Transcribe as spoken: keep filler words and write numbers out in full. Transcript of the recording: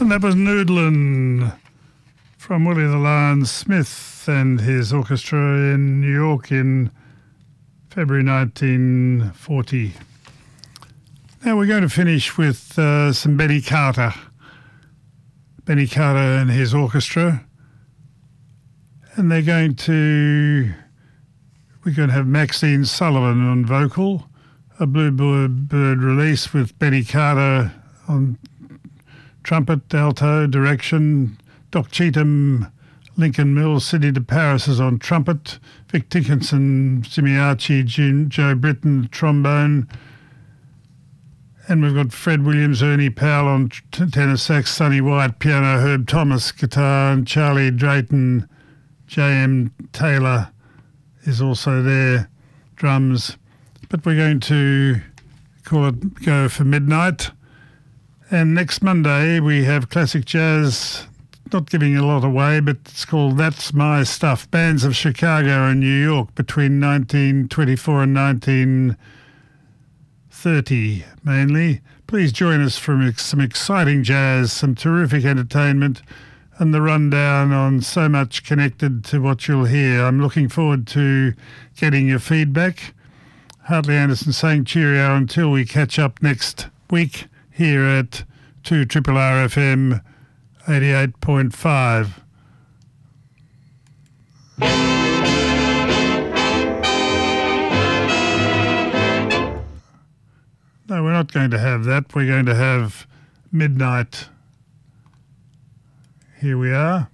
And that was Noodlin from Willie the Lion Smith and his orchestra in New York in February nineteen forty. Now we're going to finish with uh, some Benny Carter. Benny Carter and his orchestra. And they're going to... We're going to have Maxine Sullivan on vocal, a Bluebird Bird release with Benny Carter on trumpet, alto, direction, Doc Cheatham, Lincoln Mills, Sidney DeParis is on trumpet, Vic Dickinson, Jimmy Archie, Jim, Joe Britton, trombone, and we've got Fred Williams, Ernie Powell on t- tenor sax, Sonny White, piano, Herb Thomas, guitar, and Charlie Drayton, J M Taylor is also there, drums. But we're going to call it go for midnight. And next Monday we have classic jazz, not giving a lot away, but it's called That's My Stuff, bands of Chicago and New York between nineteen twenty-four and nineteen thirty mainly. Please join us for some exciting jazz, some terrific entertainment, and the rundown on so much connected to what you'll hear. I'm looking forward to getting your feedback. Hartley Anderson saying cheerio until we catch up next week here at two R R R F M eighty-eight point five. No, we're not going to have that. We're going to have midnight. Here we are.